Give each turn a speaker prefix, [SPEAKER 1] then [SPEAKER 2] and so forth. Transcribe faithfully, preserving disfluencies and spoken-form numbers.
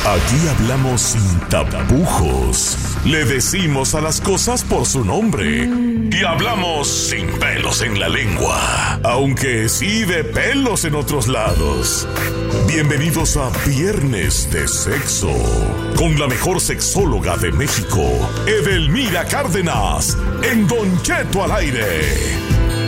[SPEAKER 1] Aquí hablamos sin tapujos. Le decimos a las cosas por su nombre. Y hablamos sin pelos en la lengua. Aunque sí de pelos en otros lados. Bienvenidos a Viernes de Sexo. Con la mejor sexóloga de México, Edelmira Cárdenas. En Don Cheto al aire.